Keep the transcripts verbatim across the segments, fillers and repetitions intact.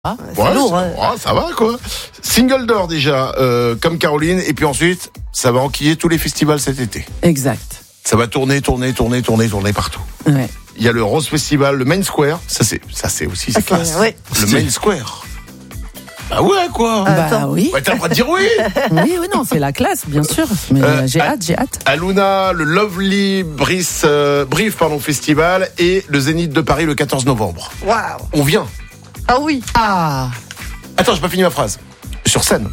Ah, ouais, c'est lourd, hein. Ouais, ça va quoi. Single d'or déjà, euh, comme Caroline, et puis ensuite, ça va enquiller tous les festivals cet été. Exact. Ça va tourner, tourner, tourner, tourner, tourner partout. Ouais. Il y a le Rose Festival, le Main Square, ça c'est, ça c'est aussi Okay, classe. ouais. Le Main Square. Bah ouais quoi. Bah Attends. oui. Ouais, t'as le droit de dire oui. Oui, oui, non, c'est la classe, bien sûr. Mais Euh, j'ai à- hâte, j'ai hâte. À Luna, le Lovely Brief, euh, Brief pardon, Festival et le Zénith de Paris le quatorze novembre. Waouh. On vient. Ah oui. Ah. Attends, j'ai pas fini ma phrase. Sur scène.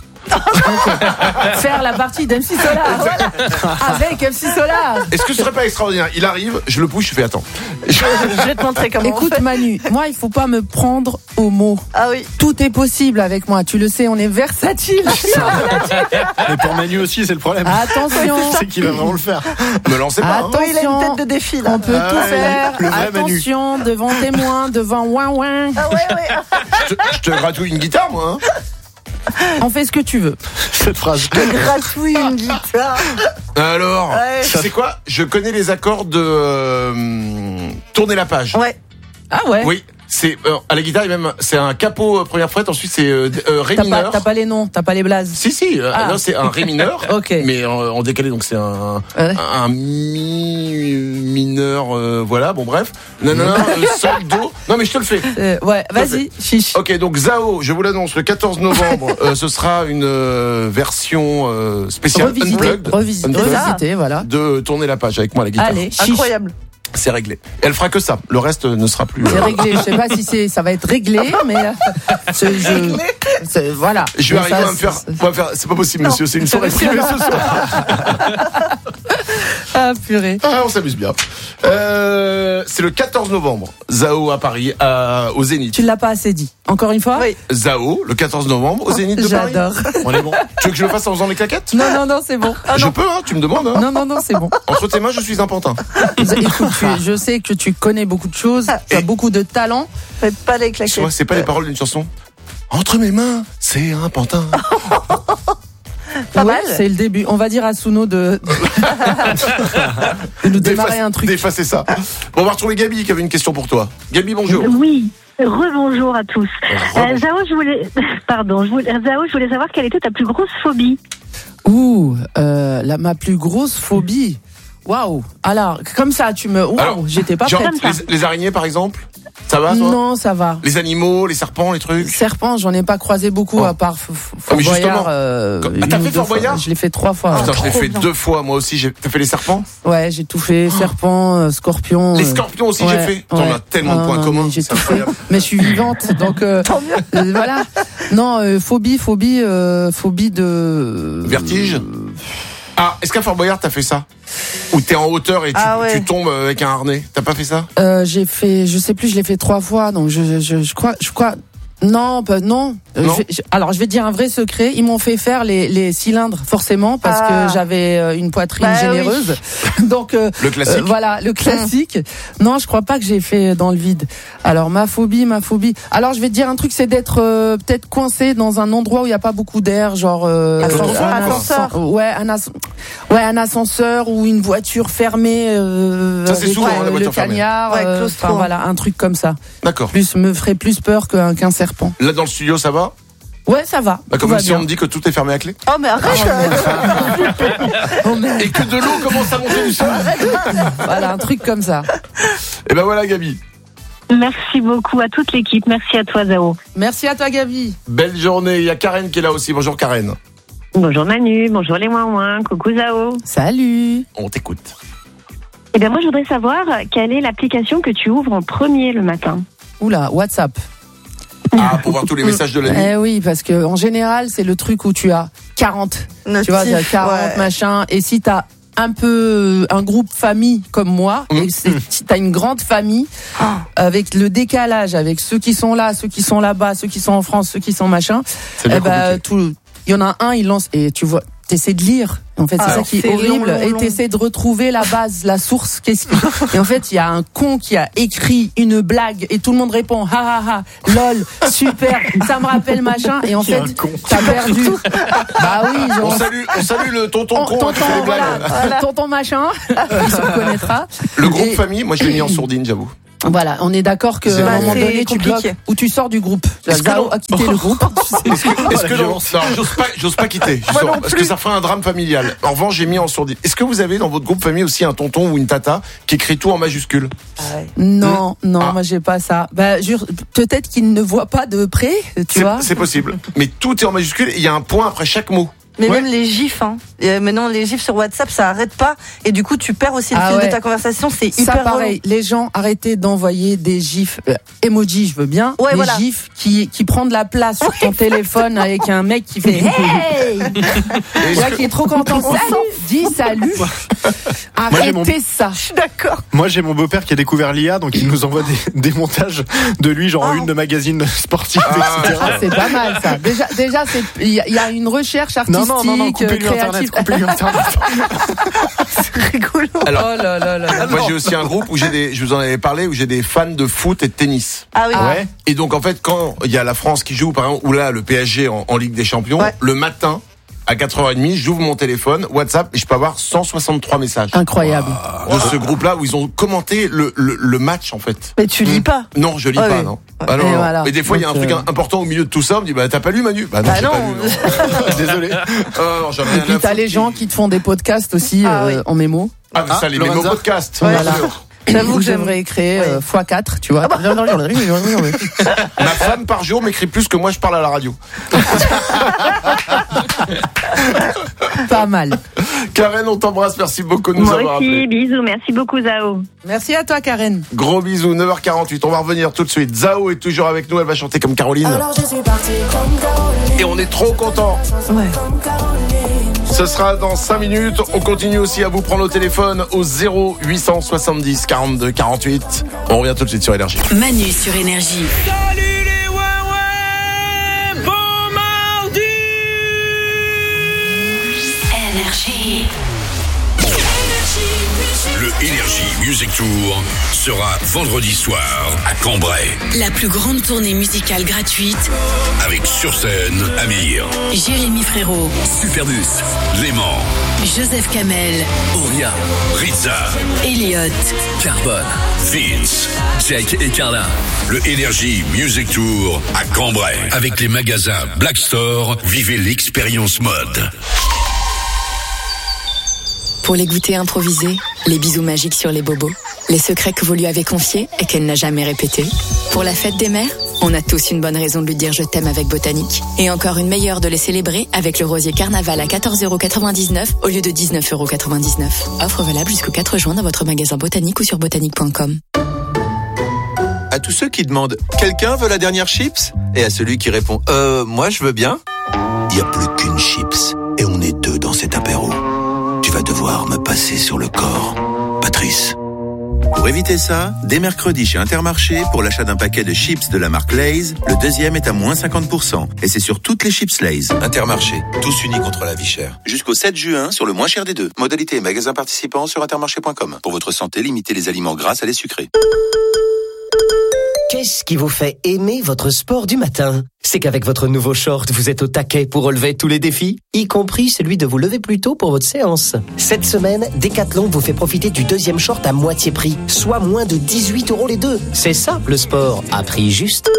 Faire la partie d'M C Solar. Voilà. Avec M C Solar. Est-ce que ce serait pas extraordinaire? Il arrive, je le pousse, je fais attends. Je vais te montrer comment Écoute on fait. Manu, moi il faut pas me prendre au mot. Ah oui. Tout est possible avec moi, tu le sais, on est versatile. Mais pour Manu aussi, c'est le problème. Attention. C'est qu'il va vraiment le faire. Me lancez pas. hein. Attends. Oui, il a une tête de défi là. On peut Ah tout ouais, faire. le vrai Manu. Attention, devant témoin, devant ouin ouin. Ah ouais, ouais. Je te, je te gratouille une guitare moi. Hein. On fait ce que tu veux. Cette phrase. Gratouille une guitare. Alors, Ouais. tu sais quoi? Je connais les accords de euh, tourner la page. Ouais. Ah ouais. Oui, c'est euh, à la guitare et même c'est un capot euh, première fret, ensuite c'est euh, euh, ré T'as pas, mineur. t'as pas les noms, t'as pas les blazes. Si si, euh, Ah. là c'est un ré mineur. Ok. Mais en, en décalé donc c'est un Ouais. un mi mineur euh, voilà, bon bref. Non non non, euh, sol do. Non mais je te le fais. Euh, ouais, vas-y, chiche. OK, donc Zao, je vous l'annonce le quatorze novembre, euh, ce sera une euh, version euh, spéciale Revisiter, unplugged, revisiter, unplugged revisiter, voilà. de tourner la page avec moi à la guitare. Allez, chiche. Incroyable. C'est réglé. Et elle fera que ça. Le reste ne sera plus. C'est euh, réglé. Je sais pas si c'est, ça va être réglé, mais euh, c'est- je, c'est- voilà. Je vais Mais arriver ça, à me faire. c'est- On va faire. C'est pas possible, monsieur. C'est une soirée C'est privée pas ce soir. Ah purée. Ah, on s'amuse bien. Euh, c'est le quatorze novembre. Zao à Paris, à, au Zénith. Tu l'as pas assez dit. Encore une fois. Oui. Zao, le quatorze novembre, au Zénith de Paris. J'adore. On est bon. Tu veux que je le fasse en faisant les claquettes? Non non non, c'est bon. Je peux, hein. Tu me demandes. Hein. Non non non, c'est bon. Entre tes mains, je suis un pantin. Écoute, tu- je sais que tu connais beaucoup de choses, tu as Et- beaucoup de talent. Faites pas les Tu vois, claquettes. c'est pas les paroles d'une chanson. Entre mes mains, c'est un pantin. Pas Ouais, mal. c'est le début. On va dire à Souno de, de nous démarrer D'effacer- un truc. D'effacer ça. Bon, on va retrouver Gabi qui avait une question pour toi. Gabi, bonjour. Oui, rebonjour à tous. Rebonjour. Euh, Zao, je voulais, pardon, je voulais, Zao, je voulais savoir quelle était ta plus grosse phobie. Ouh, euh, la, ma plus grosse phobie. Waouh. Alors, comme ça, tu me. Alors, Waouh, j'étais pas Genre, prête. les, les araignées, par exemple? Ça va, toi? Non, ça va. Les animaux, les serpents, les trucs? Serpent, j'en ai pas croisé beaucoup Oh. à part F- F- Ah, Fort mais justement. Boyard. euh, Quand- Ah, une t'as ou fait deux Fort fois. Boyard? Je l'ai fait trois fois. Putain, je l'ai trop fait bien. deux fois, moi aussi. J'ai- T'as fait les serpents? Ouais, j'ai tout fait. Serpent, euh, scorpion. Les euh, scorpions aussi, ouais, j'ai fait. T'en ouais. as tellement de Ah, points non, communs. mais J'ai C'est tout fait. incroyable. Mais je suis vivante, donc euh, Tant mieux. euh, voilà. Non, euh, phobie, phobie, euh, phobie de. Vertige? Ah, est-ce qu'à Fort Boyard, t'as fait ça? Ou t'es en hauteur et tu, Ah ouais. tu tombes avec un harnais? T'as pas fait ça? Euh, j'ai fait, je sais plus, je l'ai fait trois fois, donc je, je, je crois, je crois. Non, bah non. Euh, Non. je vais- je- alors, je vais te dire un vrai secret. Ils m'ont fait faire les, les cylindres, forcément, parce Ah. que j'avais euh, une poitrine Bah oui. généreuse. Donc, euh, Le classique? euh, voilà, le classique. Non, je crois pas que j'ai fait dans le vide. Alors, ma phobie, ma phobie. Alors, je vais te dire un truc, c'est d'être euh, peut-être coincé dans un endroit où il y a pas beaucoup d'air, genre euh, Ascenseur, un quoi. ascenseur. Ouais, un as- ouais, un ascenseur ou une voiture fermée. Euh, Ça, c'est avec, souvent, hein, euh, la le voiture fermée. cagnard. Ouais, euh, claustro. enfin, voilà, un truc comme ça. D'accord. Plus me ferait plus peur qu'un qu'un serpent. Là, dans le studio, ça va? Ouais, ça va. Bah, tout comme va si bien. on me dit que tout est fermé à clé. Oh mais arrête. Oh, merde. Et que de l'eau commence à monter du sol. Voilà, un truc comme ça. Et ben voilà, Gabi. Merci beaucoup à toute l'équipe. Merci à toi, Zao. Merci à toi, Gabi. Belle journée. Il y a Karen qui est là aussi. Bonjour, Karen. Bonjour Manu, bonjour les moins moins, coucou Zao. Salut. On t'écoute. Eh bien moi je voudrais savoir quelle est l'application que tu ouvres en premier le matin. Oula, WhatsApp. Ah, pour voir tous les messages de la nuit. Eh oui, parce que en général, c'est le truc où tu as quarante. Tu vois, il y a quarante machin. Et si t'as un peu un groupe famille comme moi, Mmh. et que c'est- si t'as une grande famille, avec le décalage, avec ceux qui sont là, ceux qui sont là-bas, ceux qui sont en France, ceux qui sont machin, C'est bien eh ben, compliqué. tout, il y en a un, il lance, et tu vois, t'essaies de lire. En fait, c'est Ah, ça qui est c'est long, horrible. long, Et long. t'essaies de retrouver la base, la source. Qu'est-ce qui... Et en fait, il y a un con qui a écrit une blague et tout le monde répond ha ha ha, lol, super, ça me rappelle machin. Et en Qui est fait, un con. t'as perdu. Bah oui, On genre. salue, on salue le tonton On- con qui tonton, fait les blagues. voilà, tonton machin, il se reconnaîtra. Le groupe Et- famille, moi je l'ai mis en sourdine, j'avoue. Voilà, on est d'accord que C'est- à un Bah, moment c'est donné, tu compliqué. bloques ou tu sors du groupe. Est-ce que Zao l'on- a quitté le groupe. Est-ce que, est-ce la que non, violence. non, j'ose pas, j'ose pas quitter, Moi justement, non parce plus. que ça ferait un drame familial. En revanche, j'ai mis en sourdine. Est-ce que vous avez dans votre groupe famille aussi un tonton ou une tata qui écrit tout en majuscule? Non, non, Ah. moi j'ai pas ça. Bah, jure, peut-être qu'il ne voit pas de près, tu C'est, vois. c'est possible. Mais tout est en majuscule et il y a un point après chaque mot. Mais Ouais. même les gifs, hein. Et maintenant les gifs sur WhatsApp, ça arrête pas. Et du coup, tu perds aussi le Ah fil ouais. de ta conversation. C'est Ça, hyper pareil, les gens, arrêtez d'envoyer des gifs, euh, emoji, je veux bien, Ouais, des voilà. gifs qui, qui prennent de la place sur ton téléphone avec un mec qui fait hey, tu vois, qui est trop content. Salut, dis salut. Moi, j'ai mon- Arrêtez ça. Je suis d'accord. Moi, j'ai mon beau-père qui a découvert l'I A, donc il nous envoie des, des montages de lui, genre en une de magazine sportif, Ah. et cetera. Ah, c'est pas mal ça. Déjà, déjà, c'est il y, a- il y a une recherche Non, artistique, non, non, non, coupez-lui créative. Internet, coupez-lui Internet. C'est rigolo. Alors, Oh là là là. là. moi j'ai aussi un groupe où j'ai des, je vous en avais parlé, où j'ai des fans de foot et de tennis. Ah oui. Ouais. Et donc en fait, quand il y a la France qui joue, par exemple, ou là le P S G en, en Ligue des Champions, Ouais. le matin à quatre heures trente, j'ouvre mon téléphone, WhatsApp, et je peux avoir cent soixante-trois messages Incroyable. de ce groupe-là où ils ont commenté le, le, le match en fait. Mais tu lis pas. Non, je lis Ah pas, oui. non. Ah non, Et non. voilà. Mais des fois, il y a un Donc, truc euh, important au milieu de tout ça. On me dit, bah, t'as pas lu, Manu? Bah, non, Bah j'ai non. pas lu. Désolé. Ah, non, j'en ai Et rien puis à t'as foutre les qui- gens qui te font des podcasts aussi Ah euh, oui. en mémo. Ah, mais ça, Ah, les Lorenza. mémos podcasts. Voilà. J'avoue Vous que j'aime. devriez créer Ouais. euh, fois quatre, tu vois. Ma femme, par jour, m'écrit plus que moi, je parle à la radio. Pas mal. Karen, on t'embrasse. Merci beaucoup de nous Moi avoir aussi, appelés. bisous, merci beaucoup Zao. Merci à toi, Karen. Gros bisous, neuf heures quarante-huit. On va revenir tout de suite. Zao est toujours avec nous. Elle va chanter comme Caroline. Et on est trop contents. Ouais. Ce sera dans cinq minutes. On continue aussi à vous prendre au téléphone au zéro huit cent soixante-dix quarante-deux quarante-huit. On revient tout de suite sur Énergie. Manu sur Énergie. Salut les ouais-ouais, bon mardi. Énergie. Le Energy Music Tour sera vendredi soir à Cambrai La plus grande tournée musicale gratuite. avec sur scène Amir, Jérémy Frérot, Superbus, Léman, Joseph Kamel, Auria, Rizza, Elliott. Carbone, Vince, Jake et Carla. Le Energy Music Tour à Cambrai avec les magasins Black Store. Vivez l'expérience mode. Pour les goûters improvisés, les bisous magiques sur les bobos, les secrets que vous lui avez confiés et qu'elle n'a jamais répétés. Pour la fête des mères, on a tous une bonne raison de lui dire je t'aime avec Botanique. Et encore une meilleure de les célébrer avec le rosier Carnaval à quatorze euros quatre-vingt-dix-neuf au lieu de dix-neuf euros quatre-vingt-dix-neuf. Offre valable jusqu'au quatre juin dans votre magasin Botanique ou sur botanique point com. À tous ceux qui demandent « Quelqu'un veut la dernière chips ?» et à celui qui répond « Euh, moi je veux bien », il n'y a plus qu'une chips et on est deux dans cet apéro. Tu vas devoir me passer sur le corps, Patrice. Pour éviter ça, dès mercredi chez Intermarché, pour l'achat d'un paquet de chips de la marque Lay's, le deuxième est à moins cinquante pour cent. Et c'est sur toutes les chips Lay's. Intermarché, tous unis contre la vie chère. Jusqu'au sept juin, sur le moins cher des deux. Modalité et magasins participants sur intermarché point com. Pour votre santé, limitez les aliments gras à les sucrés. Qu'est-ce qui vous fait aimer votre sport du matin? C'est qu'avec votre nouveau short, vous êtes au taquet pour relever tous les défis, y compris celui de vous lever plus tôt pour votre séance. Cette semaine, Decathlon vous fait profiter du deuxième short à moitié prix, soit moins de dix-huit euros les deux. C'est ça, le sport, à prix juste.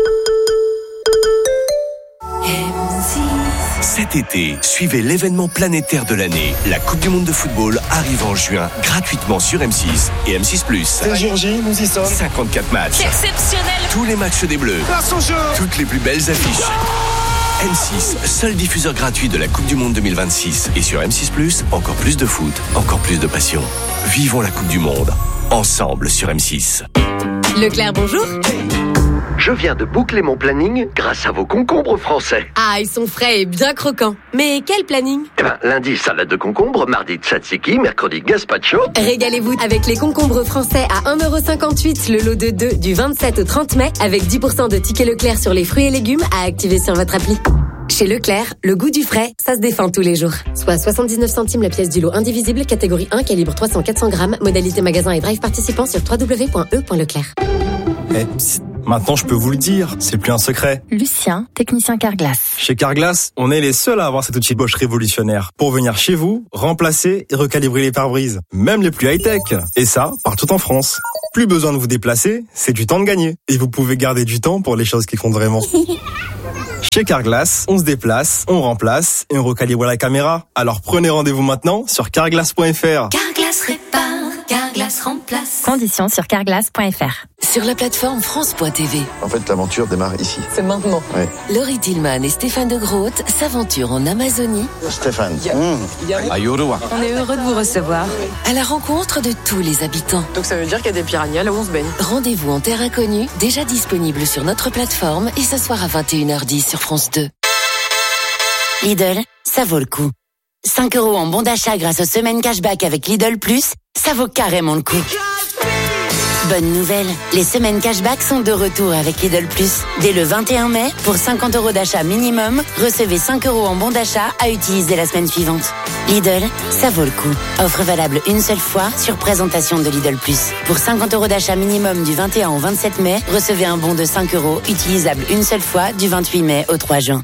Cet été, suivez l'événement planétaire de l'année. La Coupe du Monde de football arrive en juin, gratuitement sur M six et M six plus. C'est Géorgie, nous y sommes. cinquante-quatre matchs. C'est exceptionnel. Tous les matchs des Bleus. Toutes les plus belles affiches. M six, seul diffuseur gratuit de la Coupe du Monde deux mille vingt-six. Et sur M six plus, encore plus de foot, encore plus de passion. Vivons la Coupe du Monde, ensemble sur M six. Leclerc, bonjour. Je viens de boucler mon planning grâce à vos concombres français. Ah, ils sont frais et bien croquants. Mais quel planning? Eh ben, lundi, salade de concombre, mardi, tzatziki, mercredi, gazpacho. Régalez-vous avec les concombres français à un euro cinquante-huit, le lot de deux du vingt-sept au trente mai, avec dix pour cent de tickets Leclerc sur les fruits et légumes à activer sur votre appli. Chez Leclerc, le goût du frais, ça se défend tous les jours. Soit soixante-dix-neuf centimes la pièce du lot indivisible, catégorie un, calibre trois cents à quatre cents grammes, modalité magasin et drive participant sur w w w point e point leclerc. Eh, psst, maintenant je peux vous le dire, c'est plus un secret. Lucien, technicien Carglass. Chez Carglass, on est les seuls à avoir cet outil Bosch révolutionnaire pour venir chez vous, remplacer et recalibrer les pare-brises, même les plus high-tech. Et ça, partout en France. Plus besoin de vous déplacer, c'est du temps de gagner. Et vous pouvez garder du temps pour les choses qui comptent vraiment. Chez Carglass, on se déplace, on remplace et on recalibre la caméra. Alors prenez rendez-vous maintenant sur carglass point f r. Carglass répare, Carglass remplace. Conditions sur carglass point f r. Sur la plateforme France point t v. En fait, l'aventure démarre ici. C'est maintenant. Ouais. Laurie Tillman et Stéphane de Groot s'aventurent en Amazonie. Stéphane. On est heureux de vous recevoir. À la rencontre de tous les habitants. Donc ça veut dire qu'il y a des piranhas là où on se baigne. Rendez-vous en terre inconnue, déjà disponible sur notre plateforme et ce soir à vingt et une heures dix sur France deux. Lidl, ça vaut le coup. cinq euros en bon d'achat grâce aux semaines cashback avec Lidl Plus, ça vaut carrément le coup. Bonne nouvelle, les semaines cashback sont de retour avec Lidl Plus. Dès le vingt et un mai, pour cinquante euros d'achat minimum, recevez cinq euros en bon d'achat à utiliser la semaine suivante. Lidl, ça vaut le coup. Offre valable une seule fois sur présentation de Lidl Plus. Pour cinquante euros d'achat minimum du vingt et un au vingt-sept mai, recevez un bon de cinq euros utilisable une seule fois du vingt-huit mai au trois juin.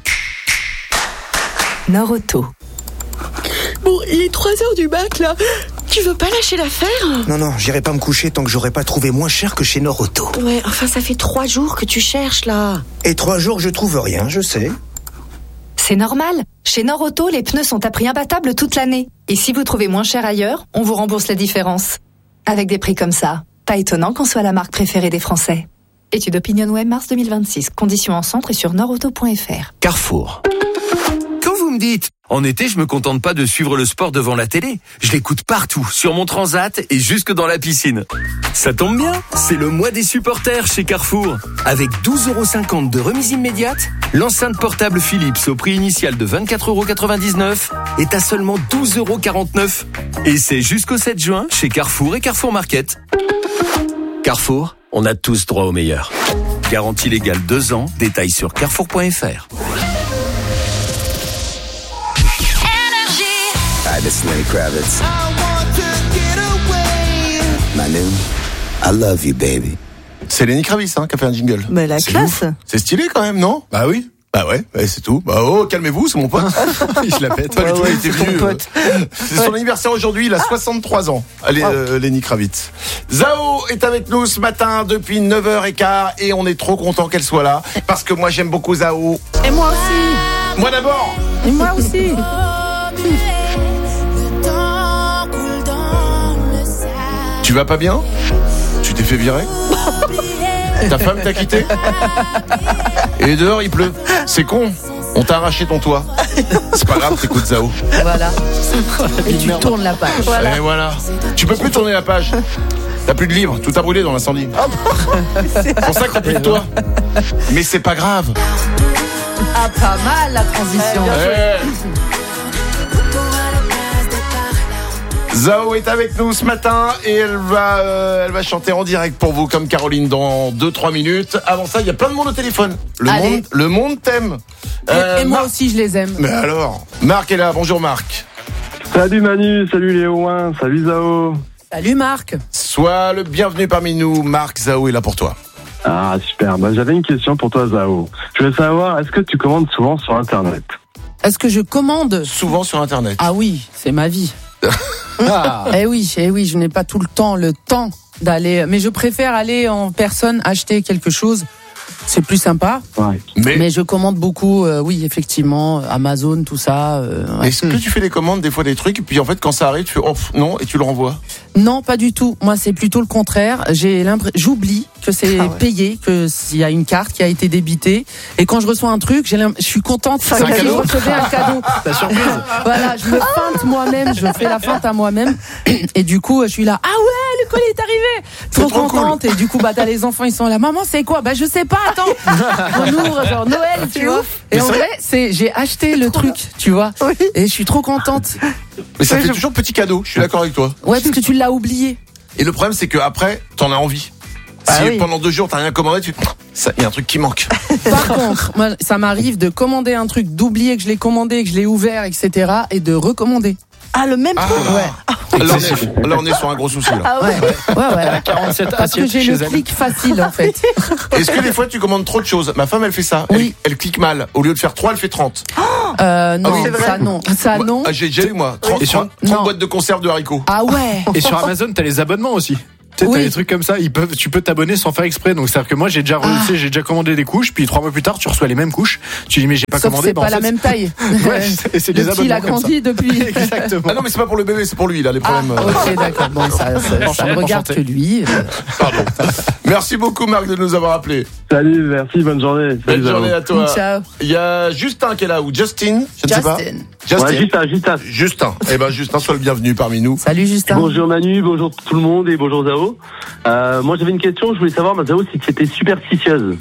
Nord-Auto. Bon, il est trois heures du bac là. Tu veux pas lâcher l'affaire? Non, non, j'irai pas me coucher tant que j'aurai pas trouvé moins cher que chez Nord-Auto. Ouais, enfin ça fait trois jours que tu cherches là. Et trois jours, je trouve rien, je sais. C'est normal. Chez Nord-Auto, les pneus sont à prix imbattable toute l'année. Et si vous trouvez moins cher ailleurs, on vous rembourse la différence. Avec des prix comme ça, pas étonnant qu'on soit la marque préférée des Français. Étude OpinionWay mars deux mille vingt-six. Conditions en centre et sur nordauto point f r. Carrefour. Quand vous me dites, en été, je me contente pas de suivre le sport devant la télé. Je l'écoute partout, sur mon transat et jusque dans la piscine. Ça tombe bien, c'est le mois des supporters chez Carrefour. Avec douze euros cinquante de remise immédiate, l'enceinte portable Philips au prix initial de vingt-quatre euros quatre-vingt-dix-neuf est à seulement douze euros quarante-neuf. Et c'est jusqu'au sept juin chez Carrefour et Carrefour Market. Carrefour, on a tous droit au meilleur. Garantie légale deux ans, détails sur carrefour point f r. Hi, this is Lenny Kravitz. Manu, I love you, baby. C'est Lenny Kravitz hein, qui a fait un jingle. Mais la c'est classe. Ouf. C'est stylé quand même, non? Bah oui. Bah ouais, ouais c'est tout. Bah oh, calmez-vous, c'est mon pote. Je la pète. Pas du ouais, tout, ouais, il était c'est venu. ton pote. Euh, c'est son anniversaire aujourd'hui, il a soixante-trois ans. Allez, Wow. euh, Lenny Kravitz. Zao est avec nous ce matin depuis neuf heures quinze et on est trop content qu'elle soit là parce que moi j'aime beaucoup Zao. Et moi aussi. Moi d'abord. Et moi aussi. Tu vas pas bien? Tu t'es fait virer? Ta femme t'a quitté? Et dehors il pleut. C'est con. On t'a arraché ton toit. C'est pas grave, t'écoutes Zao. Voilà. Et tu tournes la page. Et voilà. Tu peux plus tourner la page. T'as plus de livres, tout a brûlé dans l'incendie. C'est pour ça que t'as plus de toit. Mais c'est pas grave. Ah, pas mal la transition. Ouais. Zao est avec nous ce matin et elle va, euh, elle va chanter en direct pour vous comme Caroline dans deux trois minutes. Avant ça, il y a plein de monde au téléphone. Le Allez. monde, le monde t'aime. Euh, et moi Marc- aussi, je les aime. Mais alors, Marc est là. Bonjour Marc. Salut Manu, salut Léo, salut Zao. Salut Marc. Sois le bienvenu parmi nous. Marc, Zao est là pour toi. Ah super, bah, j'avais une question pour toi Zao. Je voulais savoir, est-ce que tu commandes souvent sur Internet? Est-ce que je commande? Souvent sur Internet. Ah oui, c'est ma vie. Ah. Eh oui, eh oui, je n'ai pas tout le temps le temps d'aller, mais je préfère aller en personne acheter quelque chose. C'est plus sympa. Ouais. Mais, Mais je commande beaucoup, euh, oui, effectivement, Amazon, tout ça. euh, ouais. est-ce que tu fais des commandes des fois des trucs et puis en fait quand ça arrive tu fais oh pff, non et tu le renvoies? Non, pas du tout. Moi, c'est plutôt le contraire. J'ai l'impr- j'oublie que c'est Ah ouais. payé, que s'il y a une carte qui a été débitée. Et quand je reçois un truc, j'ai l'im- je suis contente C'est un que cadeau. je recevais un cadeau. Ta surprise. Voilà, je me feinte moi-même, je fais la feinte à moi-même. Et du coup, je suis là, ah ouais, le colis est arrivé. Trop, trop contente. Et du coup, bah, t'as les enfants, ils sont là, maman, c'est quoi? Bah, je sais pas, attends. On ouvre, genre Noël, tu vois. Et Mais en c'est vrai, c'est, j'ai acheté le truc, tu vois. Et je suis trop contente. Mais ça Ouais, fait je- toujours petit cadeau. Je suis d'accord avec toi. Ouais, parce que tu l'as oublié. Et le problème c'est que après t'en as envie. Ah si oui. pendant deux jours t'as rien commandé, tu ça il y a un truc qui manque. Par contre, moi, ça m'arrive de commander un truc, d'oublier que je l'ai commandé, que je l'ai ouvert, et cetera, et de recommander. Ah, le même Ah, truc. ouais. Là, on est, là on est sur un gros souci là. Ah ouais. Ouais, ouais. quarante-sept Parce que assiettes j'ai chez le elle. clic facile, en fait. Est-ce que des fois tu commandes trop de choses? Ma femme elle fait ça. Oui. Elle, elle clique mal. Au lieu de faire trois, elle fait trente. Euh, non, Ah oui, c'est vrai. ça non. Ça non. Ah, j'ai déjà eu moi. trente, Et sur- trente, trente Non. boîtes de conserve de haricots. Ah ouais. Et sur Amazon, t'as les abonnements aussi. Tu sais, Oui. t'as des trucs comme ça, ils peuvent, tu peux t'abonner sans faire exprès. Donc, c'est-à-dire que moi, j'ai déjà, Ah. tu sais, j'ai déjà commandé des couches, puis trois mois plus tard, tu reçois les mêmes couches. Tu dis, mais j'ai pas Sauf que commandé. c'est bah, pas en la fait, même taille. Ouais, c'est, c'est Le des petit, il a abonnements comme grandi ça. depuis. Exactement. Ah non, mais c'est pas pour le bébé, c'est pour lui, il a les Ah, problèmes. euh. ok, d'accord. Bon, ça, ça, ça Enchanté, ne regarde enchanté. que lui. Pardon. Merci beaucoup, Marc, de nous avoir appelés. Salut, merci, bonne journée. Belle Salut, journée Zao. à toi. Ciao. Il y a Justin qui est là, ou Justin, je ne sais pas. Justin. Justin. Ouais, Justin, Justin. Justin. Eh ben, Justin, sois le bienvenu parmi nous. Salut Justin. Bonjour Manu, bonjour tout le monde et bonjour Zao. Euh, moi j'avais une question, je voulais savoir, ma Zao, si tu étais superstitieuse.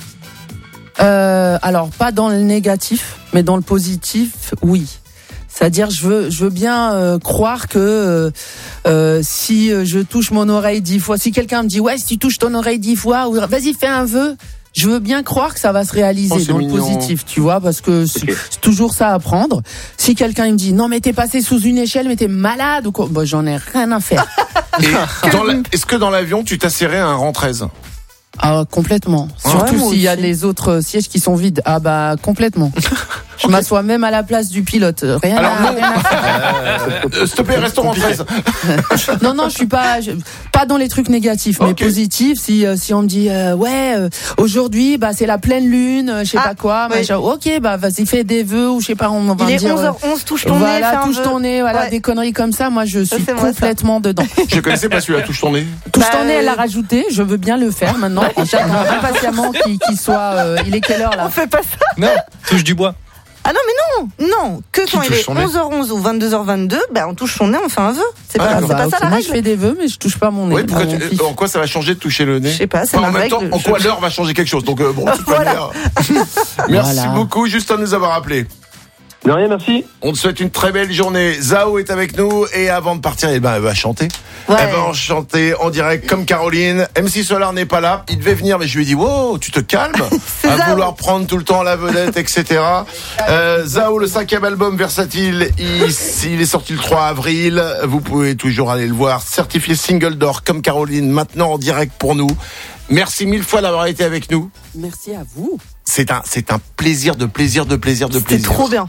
Euh, alors, pas dans le négatif, mais dans le positif, oui. C'est-à-dire, je veux, je veux bien euh, croire que euh, euh, si euh, je touche mon oreille dix fois, si quelqu'un me dit ouais, si tu touches ton oreille dix fois, ou vas-y fais un vœu, je veux bien croire que ça va se réaliser Oh, c'est dans mignon. le positif, tu vois, parce que c'est, Ok. c'est toujours ça à prendre. Si quelqu'un il me dit non mais t'es passé sous une échelle, mais t'es malade ou quoi, bah, j'en ai rien à faire. Et dans la- est-ce que dans l'avion, tu t'as serré un rang treize? Ah, complètement. Ouais, Surtout moi s'il y a aussi. les autres sièges qui sont vides. Ah bah complètement. Je m'assois même à la place du pilote. Rien Alors à, non. rien à faire. Euh, S'il te plaît, restons en treize. Non non, je suis pas je- pas dans les trucs négatifs, mais Ok. positifs. Si euh, si on me dit euh, ouais euh, aujourd'hui bah c'est la pleine lune, euh, je sais Ah, pas quoi, oui. machin. Ok bah vas-y fais des vœux ou je sais pas on va Il me est dire. onze heures onze, touche ton nez, voilà, fais un touche vœu. ton nez, voilà Ouais. des conneries comme ça. Moi je Ça, suis c'est moi, ça. complètement dedans. Je connaissais pas celui-là, touche ton nez. Touche Bah, ton nez, elle l'a euh, rajouté. Je veux bien le faire maintenant. J'attends impatiemment qu'il qu'il soit. euh, il est quelle heure là? On fait pas ça. Non, touche du bois. Ah non, mais non, non, que quand il touche est son nez onze heures onze ou vingt-deux heures vingt-deux, ben on touche son nez, on fait un vœu. C'est Ah, pas, d'accord. c'est pas Bah, ça ok, la moi, règle. je fais des vœux, mais je touche pas mon nez. Oui, pourquoi à mon tu- fils. en quoi ça va changer de toucher le nez? Je sais pas, c'est Enfin, ma en même règle, temps, en je- quoi l'heure va changer quelque chose. Donc, euh, bon, de toute Voilà. manière. Merci Voilà. beaucoup, Justin, de nous avoir appelés. De rien, merci. On te souhaite une très belle journée. Zao est avec nous et avant de partir, eh ben, elle va chanter. Ouais. Elle va chanter en direct comme Caroline. M C Solar n'est pas là. Il devait venir, mais je lui ai dit, wow, tu te calmes à Zao. vouloir prendre tout le temps la vedette, et cetera. Euh, Zao, le cinquième album Versatile, il, il est sorti le trois avril. Vous pouvez toujours aller le voir. Certifié single d'or comme Caroline, maintenant en direct pour nous. Merci mille fois d'avoir été avec nous. Merci à vous. C'est un, c'est un plaisir de plaisir de plaisir de C'était plaisir. trop bien.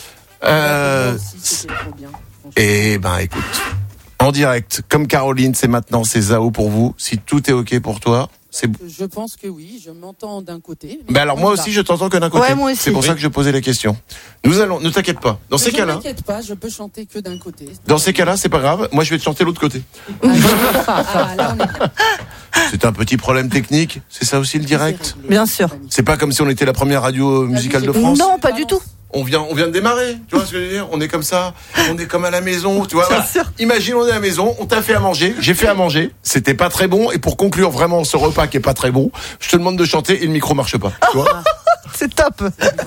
Euh, Moi aussi, c'était trop bien. Eh ben, écoute, en direct, comme Caroline, c'est maintenant, c'est Zao pour vous. Si tout est ok pour toi, c'est. Je pense que oui, je m'entends d'un côté. Ben alors moi on aussi, va. je t'entends que d'un côté. Ouais, moi aussi. C'est pour ça que je posais la question. Nous allons, ne t'inquiète pas. Dans ces je cas-là, m'inquiète pas, je peux chanter que d'un côté. dans ces cas-là, c'est pas grave. Moi, je vais te chanter l'autre côté. Ah, là, on est bien. C'est un petit problème technique. C'est ça aussi le direct. Bien sûr. C'est pas comme si on était la première radio musicale de France. Non, pas du tout. On vient, on vient de démarrer. Tu vois ce que je veux dire? On est comme ça. On est comme à la maison. Tu vois. Bien Voilà. sûr. Imagine, on est à la maison. On t'a fait à manger. J'ai fait à manger. C'était pas très bon. Et pour conclure vraiment ce repas qui est pas très bon, je te demande de chanter et le micro marche pas. Tu vois? C'est top.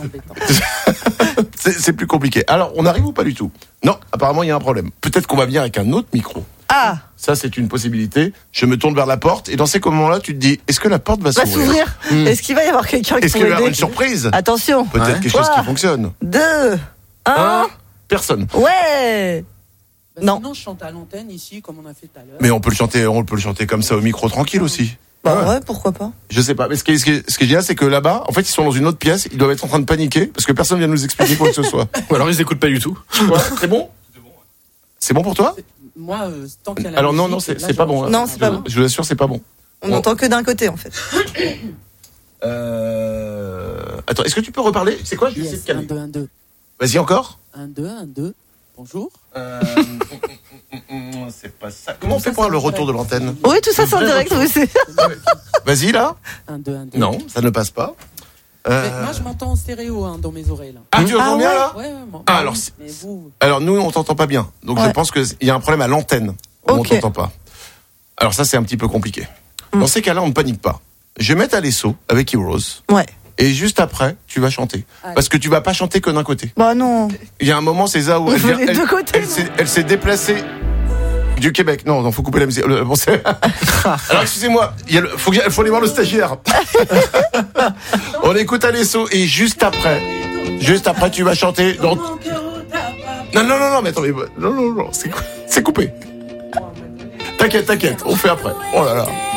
c'est, c'est plus compliqué. Alors, on arrive ou pas du tout? Non. Apparemment, il y a un problème. Peut-être qu'on va venir avec un autre micro. Ah, Ça, c'est une possibilité. Je me tourne vers la porte. Et dans ces moments-là, tu te dis, est-ce que la porte va va s'ouvrir? s'ouvrir. Hmm. Est-ce qu'il va y avoir quelqu'un qui Est-ce qu'il va y avoir une surprise? Attention. Peut-être quelque chose Trois, qui fonctionne. deux, un. Un. Personne. Ouais. Bah, Non. Sinon, je chante à l'antenne ici, comme on a fait tout à l'heure. Mais on peut le chanter, on peut le chanter comme ça au micro tranquille aussi. Bah Ouais. ouais, pourquoi pas. Je sais pas. Mais ce qui est, ce qui est, ce qui est génial, c'est que là-bas, en fait, ils sont dans une autre pièce. Ils doivent être en train de paniquer parce que personne vient nous expliquer quoi que ce soit. Ou alors ils écoutent pas du tout. Ouais, c'est bon? C'est bon pour toi? Moi, euh, tant qu'il y a la Alors non, musique, non, c'est là, c'est pas je- bon. hein. Non, c'est pas Je- bon. Je vous assure, c'est pas bon. On Bon. n'entend que d'un côté en fait. Euh... Attends, est-ce que tu peux reparler? C'est quoi? Je vais essayer Yes, de un, calmer. deux, un, deux. Vas-y encore. Un, deux, un, deux. Bonjour. Euh... c'est pas ça. Comment on fait pour avoir le retour de l'antenne? Oui, tout ça c'est en vrai direct. retour. Oui, c'est. Vas-y là. Un, deux, un, deux. Non, ça ne passe pas. Euh, Mais moi, je m'entends en stéréo hein, dans mes oreilles. Là. Ah, tu entends Ah bien ouais là? Ouais, ouais, moi. Ah, alors, c'est- Mais vous, Alors nous, on t'entend pas bien. Donc je Ouais. pense qu'il y a un problème à l'antenne. où Ok. On t'entend pas. Alors ça, c'est un petit peu compliqué. Mm. Dans ces cas-là, on ne panique pas. Je vais mettre Alesso avec Heroes. Ouais. Et juste après, tu vas chanter. Allez. Parce que tu vas pas chanter que d'un côté. Bah non. Il y a un moment, c'est ça où On elle, veut vient- les elle- deux côtés, elle non s'est- elle s'est déplacée du Québec. Non, non, faut couper la musique. Le- bon, c'est- Alors excusez-moi, il y a le- faut, que j'aille- faut aller voir le stagiaire. On écoute Alesso et juste après, juste après, tu vas chanter. Dans... Non, non, non, non, mais attends, mais non, non, non, c'est cou- c'est coupé. T'inquiète, t'inquiète, on fait après. Oh là là.